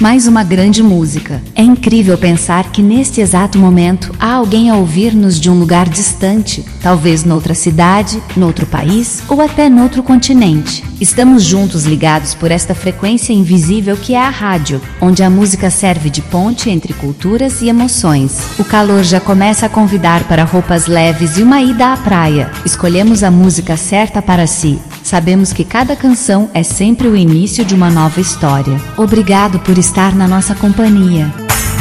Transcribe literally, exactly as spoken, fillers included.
mais uma grande música. É incrível pensar que neste exato momento há alguém a ouvir-nos de um lugar distante, talvez noutra cidade, noutro país ou até noutro continente. Estamos juntos ligados por esta frequência invisível que é a rádio, onde a música serve de ponte entre culturas e emoções. O calor já começa a convidar para roupas leves e uma ida à praia. Escolhemos a música certa para si. Sabemos que cada canção é sempre o início de uma nova história. Obrigado por estar na nossa companhia.